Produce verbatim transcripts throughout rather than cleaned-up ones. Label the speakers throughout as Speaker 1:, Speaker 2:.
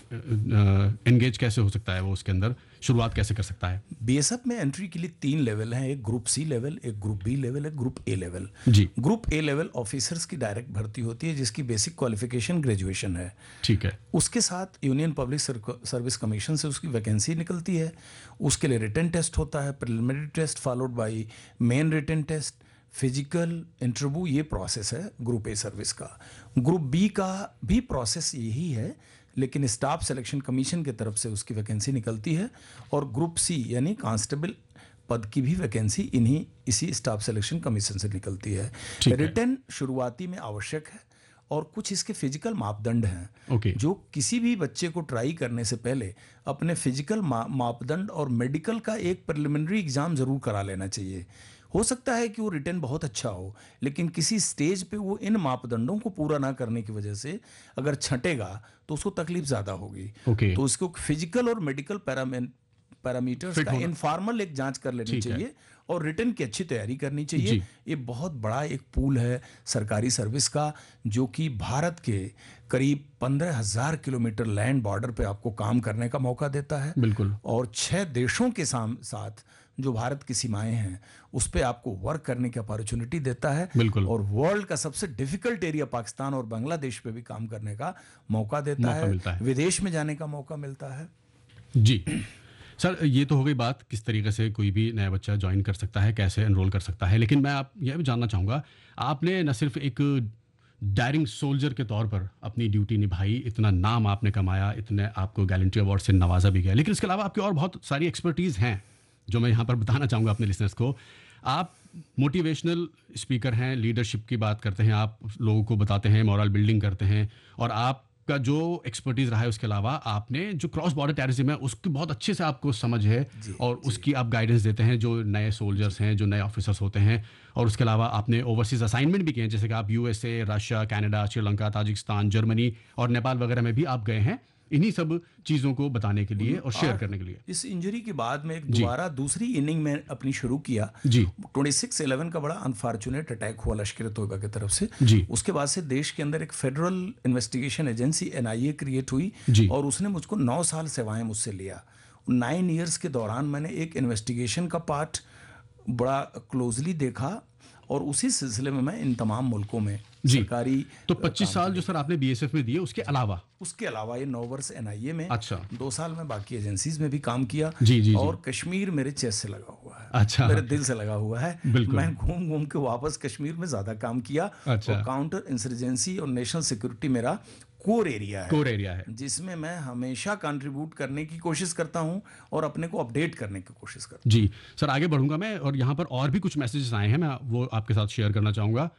Speaker 1: Engage कैसे हो सकता है, वो उसके अंदर शुरुआत कैसे कर सकता है?
Speaker 2: बीएसएफ में एंट्री के लिए तीन लेवल हैं, एक ग्रुप सी लेवल, एक ग्रुप बी लेवल, एक group A level.
Speaker 1: Ji.
Speaker 2: Group A level officers की डायरेक्ट भर्ती होती है, जिसकी बेसिक क्वालिफिकेशन ग्रेजुएशन है।
Speaker 1: ठीक है।
Speaker 2: उसके साथ यूनियन पब्लिक सर्विस कमीशन से उसकी वैकेंसी निकलती है। उसके लिए रिटन टेस्ट होता है, preliminary test followed by main written test, physical interview. ये प्रोसेस है ग्रुप ए सर्विस का। ग्रुप बी का भी प्रोसेस यही है, लेकिन स्टाफ सिलेक्शन कमीशन की तरफ से उसकी वैकेंसी निकलती है। और ग्रुप सी यानी कांस्टेबल पद की भी वैकेंसी इन्हीं इसी स्टाफ सिलेक्शन कमीशन से निकलती है। रिटन शुरुआती में आवश्यक है और कुछ इसके फिजिकल मापदंड हैं
Speaker 1: okay.
Speaker 2: जो किसी भी बच्चे को ट्राई करने से पहले अपने फिजिकल मा, मापदंड और मेडिकल का एक प्रिलिमिनरी एग्जाम जरूर करा लेना चाहिए। हो सकता है कि वो रिटर्न बहुत अच्छा हो, लेकिन किसी स्टेज पे वो इन मापदंडों को पूरा ना करने की वजह से अगर छंटेगा तो उसको तकलीफ ज़्यादा होगी।
Speaker 1: okay.
Speaker 2: तो उसको फिजिकल और मेडिकल पैरामे पैरामीटर्स का इनफॉर्मल एक जांच कर लेनी चाहिए और रिटर्न की अच्छी तैयारी करनी चाहिए। ये बहुत बड़ा एक पूल है सरकारी सर्विस का, जो कि भारत के करीब पंद्रह हजार किलोमीटर लैंड बॉर्डर पे आपको काम करने का मौका देता है।
Speaker 1: बिल्कुल।
Speaker 2: और छह देशों के साथ जो भारत की सीमाएं हैं उस पे आपको वर्क करने की अपॉर्चुनिटी देता है।
Speaker 1: बिल्कुल।
Speaker 2: और वर्ल्ड का सबसे डिफिकल्ट एरिया पाकिस्तान और बांग्लादेश पे भी काम करने का मौका देता
Speaker 1: मौका
Speaker 2: है,
Speaker 1: मिलता है।
Speaker 2: विदेश में जाने का मौका मिलता है।
Speaker 1: जी सर, ये तो हो गई बात किस तरीके से कोई भी नया बच्चा ज्वाइन कर सकता है, कैसे एनरोल कर सकता है। लेकिन मैं आप यह भी जानना चाहूँगा, आपने न सिर्फ एक डायरिंग सोल्जर के तौर पर अपनी ड्यूटी निभाई, इतना नाम आपने कमाया, इतने आपको गैलेंट्री अवार्ड से नवाजा भी गया, लेकिन इसके अलावा आपकी और बहुत सारी एक्सपर्टीज़ हैं जो मैं यहाँ पर बताना चाहूँगा अपने लिसनर्स को। आप मोटिवेशनल स्पीकर हैं, लीडरशिप की बात करते हैं, आप लोगों को बताते हैं, मोरल बिल्डिंग करते हैं, और आप का जो एक्सपर्टीज रहा है उसके अलावा आपने जो क्रॉस बॉर्डर टेररिज्म है उसकी बहुत अच्छे से आपको समझ है
Speaker 2: जी,
Speaker 1: और
Speaker 2: जी.
Speaker 1: उसकी आप गाइडेंस देते हैं जो नए सोल्जर्स हैं, जो नए ऑफिसर्स होते हैं। और उसके अलावा आपने ओवरसीज असाइनमेंट भी किए हैं, जैसे कि आप USA, Russia, Canada, Sri Lanka, Tajikistan, Germany और नेपाल वगैरह में भी आप गए हैं, इन्हीं सब चीज़ों को बताने के लिए और शेयर करने के लिए।
Speaker 2: इस इंजरी के बाद में एक दोबारा दूसरी इनिंग में अपनी शुरू किया
Speaker 1: जी।
Speaker 2: छब्बीस ग्यारह का बड़ा अनफॉर्चुनेट अटैक हुआ लश्कर तोयबा की तरफ से
Speaker 1: जी।
Speaker 2: उसके बाद से देश के अंदर एक federal investigation agency NIA create हुई
Speaker 1: जी।
Speaker 2: और उसने मुझको नौ साल सेवाएं मुझसे लिया। नाइन ईयर्स के दौरान मैंने एक इन्वेस्टिगेशन का पार्ट बड़ा क्लोजली देखा और उसी सिलसिले में मैं इन तमाम मुल्कों में सरकारी।
Speaker 1: तो पच्चीस साल जो सर आपने बीएसएफ में दिए, उसके अलावा
Speaker 2: उसके अलावा ये नौ वर्ष एनआईए में,
Speaker 1: अच्छा,
Speaker 2: दो साल में बाकी एजेंसीज में भी काम किया।
Speaker 1: जी, जी,
Speaker 2: और
Speaker 1: जी।
Speaker 2: कश्मीर मेरे चेस्ट से लगा हुआ है,
Speaker 1: अच्छा,
Speaker 2: मेरे दिल से लगा हुआ है।
Speaker 1: बिल्कुल।
Speaker 2: मैं घूम घूम के वापस कश्मीर में ज्यादा काम किया।
Speaker 1: अच्छा।
Speaker 2: और काउंटर इंसर्जेंसी और नेशनल सिक्योरिटी मेरा कोर एरिया है,
Speaker 1: कोर एरिया है
Speaker 2: जिसमें मैं हमेशा कंट्रीब्यूट करने की कोशिश करता हूं और अपने को अपडेट करने की कोशिश करता हूं।
Speaker 1: जी सर, आगे बढ़ूंगा मैं, और यहाँ पर और भी कुछ मैसेजेस आए हैं, मैं वो आपके साथ शेयर करना चाहूँगा।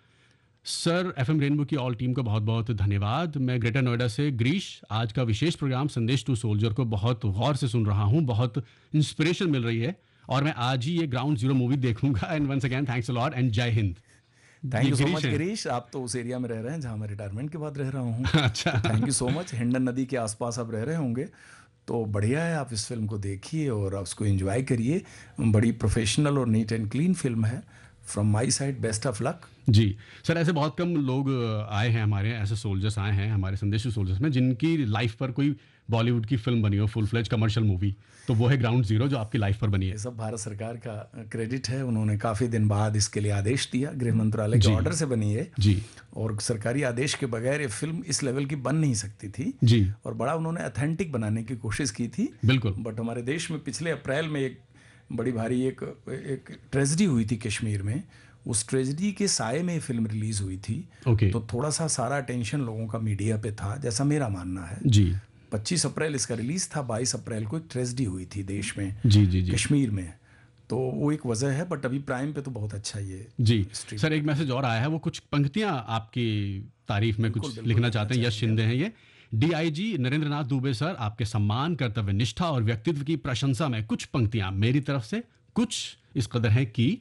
Speaker 1: सर, एफएम रेनबो की ऑल टीम को बहुत बहुत धन्यवाद। मैं ग्रेटर नोएडा से ग्रीश, आज का विशेष प्रोग्राम संदेश टू सोल्जर को बहुत गौर से सुन रहा हूँ, बहुत इंस्पिरेशन मिल रही है और मैं आज ही ये ग्राउंड जीरो मूवी देखूंगा। And once again thanks a lot and जय Hind.
Speaker 2: Thank you so much Girish, आप तो उस एरिया में रह रहे हैं जहाँ मैं रिटायरमेंट के बाद रह रहा हूँ।
Speaker 1: अच्छा,
Speaker 2: thank you so much. Hindon नदी के आसपास आप रह रहे होंगे तो बढ़िया है, आप इस फिल्म को देखिए और उसको एंजॉय करिए। बड़ी प्रोफेशनल और नीट एंड क्लीन फिल्म है। From my side best of luck.
Speaker 1: Ji sir, ऐसे बहुत कम लोग आए हैं हमारे, ऐसे सोल्जर्स आए हैं हमारे संदेश सोल्जर्स में जिनकी लाइफ पर कोई बॉलीवुड की फिल्म बनी हो, फुल फ्लेज कमर्शियल मूवी, तो वो है ग्राउंड जीरो जो आपकी लाइफ पर बनी है।
Speaker 2: ये सब भारत सरकार का क्रेडिट है, उन्होंने काफ़ी दिन बाद इसके लिए आदेश दिया, गृह मंत्रालय के ऑर्डर से बनी है
Speaker 1: जी। और
Speaker 2: सरकारी आदेश के बगैर ये फिल्म इस लेवल की बन नहीं सकती थी
Speaker 1: जी।
Speaker 2: और बड़ा उन्होंने ऑथेंटिक बनाने की कोशिश की थी।
Speaker 1: बिल्कुल।
Speaker 2: बट हमारे देश में पिछले अप्रैल में एक बड़ी भारी एक एक ट्रेजेडी हुई थी कश्मीर में, उस ट्रेजेडी के साये में ये फिल्म रिलीज हुई थी।
Speaker 1: okay.
Speaker 2: तो थोड़ा सा सारा अटेंशन लोगों का मीडिया पे था, जैसा मेरा मानना है।
Speaker 1: जी।
Speaker 2: पच्चीस अप्रैल इसका रिलीज था, बाईस अप्रैल को एक ट्रेजेडी हुई थी देश में।
Speaker 1: जी जी जी।
Speaker 2: कश्मीर में, तो वो एक वजह है। बट अभी प्राइम पे तो बहुत अच्छा ये
Speaker 1: जी। सर, एक मैसेज और आया है, वो कुछ पंक्तियां आपकी तारीफ में कुछ लिखना चाहते हैं। यश शिंदे हैं ये। डीआईजी नरेंद्र नाथ दुबे सर, आपके सम्मान, कर्तव्य निष्ठा और व्यक्तित्व की प्रशंसा में कुछ पंक्तियां मेरी तरफ से। कुछ इस कदर है कि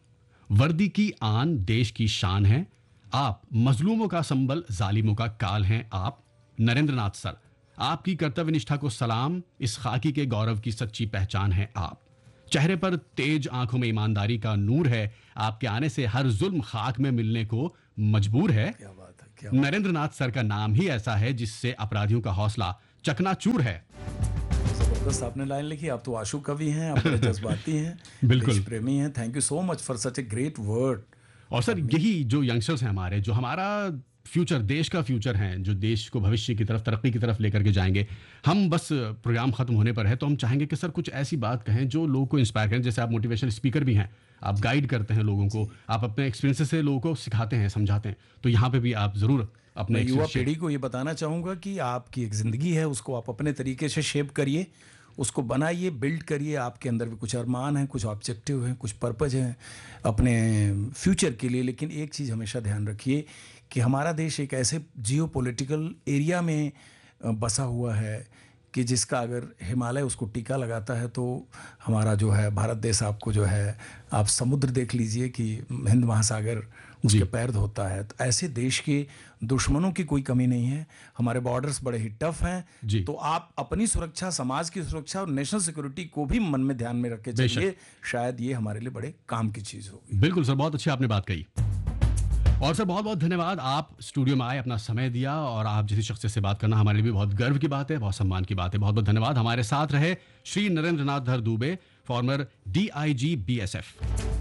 Speaker 1: वर्दी की आन देश की शान है, आप मजलूमों का संबल, जालिमों का काल हैं आप। नरेंद्र नाथ सर, आपकी कर्तव्य निष्ठा को सलाम, इस खाकी के गौरव की सच्ची पहचान है आप। चेहरे पर तेज, आंखों में ईमानदारी का नूर है, आपके आने से हर जुल्म खाक में मिलने को मजबूर है।
Speaker 2: क्या बात है, क्या
Speaker 1: नरेंद्र नाथ सर का नाम ही ऐसा है जिससे अपराधियों का हौसला चकनाचूर है।
Speaker 2: जबरदस्त आपने लाइन लिखी। आप तो आशु कवि हैं, आप बड़े जज्बाती हैं,
Speaker 1: बिल्कुल।
Speaker 2: देश प्रेमी हैं। Thank you so much for such a great word.
Speaker 1: और सर यही जो यंगस्टर्स हैं हमारे, जो हमारा फ्यूचर, देश का फ्यूचर हैं, जो देश को भविष्य की तरफ, तरक्की की तरफ लेकर के जाएंगे। हम बस प्रोग्राम खत्म होने पर है तो हम चाहेंगे कि सर कुछ ऐसी बात कहें जो लोगों को इंस्पायर करें। जैसे आप मोटिवेशनल स्पीकर भी हैं, आप गाइड करते हैं लोगों को, आप अपने एक्सपीरियंसेस से लोगों को सिखाते हैं, समझाते हैं। तो यहाँ पे भी आप ज़रूर अपने
Speaker 2: मैं युवा
Speaker 1: experience-
Speaker 2: पीढ़ी को ये बताना चाहूँगा कि आपकी एक ज़िंदगी है, उसको आप अपने तरीके से शेप करिए, उसको बनाइए, बिल्ड करिए। आपके अंदर भी कुछ अरमान हैं, कुछ ऑब्जेक्टिव हैं, कुछ पर्पज हैं अपने फ्यूचर के लिए। लेकिन एक चीज़ हमेशा ध्यान रखिए कि हमारा देश एक ऐसे जियो पॉलिटिकल एरिया में बसा हुआ है कि जिसका अगर हिमालय उसको टीका लगाता है तो हमारा जो है भारत देश, आपको जो है, आप समुद्र देख लीजिए कि हिंद महासागर उसके पैर धोता है। तो ऐसे देश के दुश्मनों की कोई कमी नहीं है। हमारे बॉर्डर्स बड़े ही टफ हैं। तो आप अपनी सुरक्षा, समाज की सुरक्षा और नेशनल सिक्योरिटी को भी मन में ध्यान में रख के चलिए। शायद ये हमारे लिए बड़े काम की चीज़ होगी।
Speaker 1: बिल्कुल सर, बहुत अच्छी आपने बात कही। और सर बहुत बहुत धन्यवाद, आप स्टूडियो में आए, अपना समय दिया, और आप जिस शख्सियत से बात करना हमारे लिए भी बहुत गर्व की बात है, बहुत सम्मान की बात है। बहुत बहुत धन्यवाद। हमारे साथ रहे श्री नरेंद्र नाथ धर Dubey, farmer D I G B S F.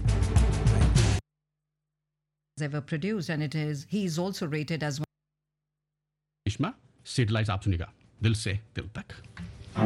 Speaker 3: ever produced, and it is he is also rated as one
Speaker 1: इश्मा satellite आप सुनिएगा दिल से दिल तक।